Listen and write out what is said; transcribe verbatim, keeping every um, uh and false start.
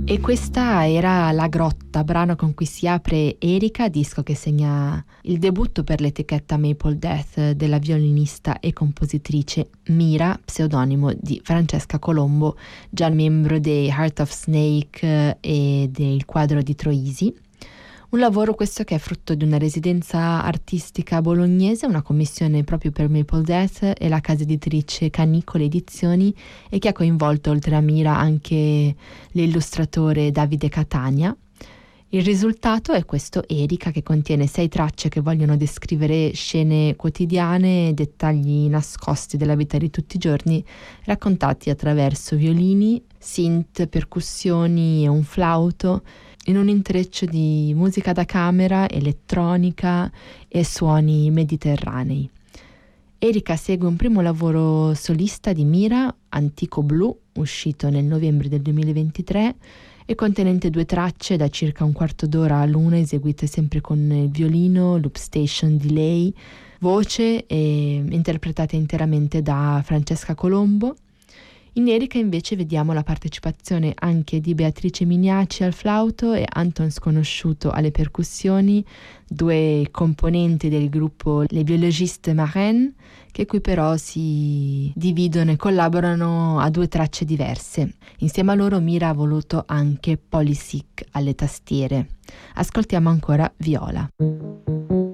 E questa era La Grotta, brano con cui si apre Erika, disco che segna il debutto per l'etichetta Maple Death della violinista e compositrice Mira, pseudonimo di Francesca Colombo, già membro dei Heart of Snake e del Quadro di Troisi. Un lavoro questo che è frutto di una residenza artistica bolognese, una commissione proprio per Maple Death e la casa editrice Canicole Edizioni, e che ha coinvolto oltre a Mira anche l'illustratore Davide Catania. Il risultato è questo Erika, che contiene sei tracce che vogliono descrivere scene quotidiane e dettagli nascosti della vita di tutti i giorni, raccontati attraverso violini, synth, percussioni e un flauto, in un intreccio di musica da camera, elettronica e suoni mediterranei. Erika segue un primo lavoro solista di Mira, Antico Blu, uscito nel novembre del duemilaventitré e contenente due tracce da circa un quarto d'ora all'una, eseguite sempre con il violino, loop station, delay, voce e interpretate interamente da Francesca Colombo. In Erika invece vediamo la partecipazione anche di Beatrice Mignaci al flauto e Anton Sconosciuto alle percussioni, due componenti del gruppo Les Biologistes Marraines, che qui però si dividono e collaborano a due tracce diverse. Insieme a loro Mira ha voluto anche Polisic alle tastiere. Ascoltiamo ancora Viola.